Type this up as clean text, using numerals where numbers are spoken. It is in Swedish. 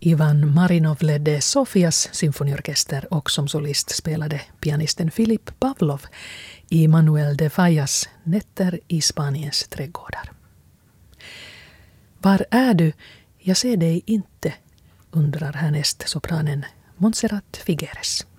Ivan Marinov ledde Sofias symfoniorkester och som solist spelade pianisten Filip Pavlov i Manuel de Fallas Nätter i Spaniens trädgårdar. Var är du? Jag ser dig inte, undrar härnäst sopranen Montserrat Figueres.